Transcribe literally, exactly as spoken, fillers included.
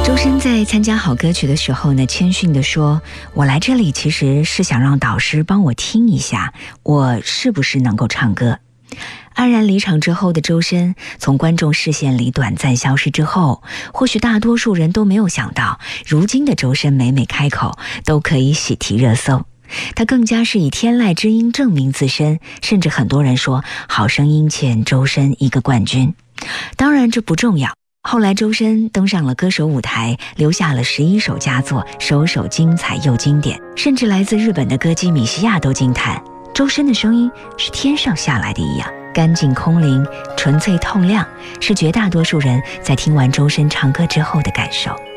周深在参加好歌曲的时候呢，谦逊地说，我来这里其实是想让导师帮我听一下我是不是能够唱歌。黯然离场之后的周深从观众视线里短暂消失之后，或许大多数人都没有想到，如今的周深每每开口都可以喜提热搜。他更加是以天籁之音证明自身，甚至很多人说好声音欠周深一个冠军。当然这不重要，后来周深登上了歌手舞台，留下了十一首佳作，首首精彩又经典，甚至来自日本的歌姬米西亚都惊叹周深的声音是天上下来的一样，干净空灵，纯粹透亮，是绝大多数人在听完周深唱歌之后的感受。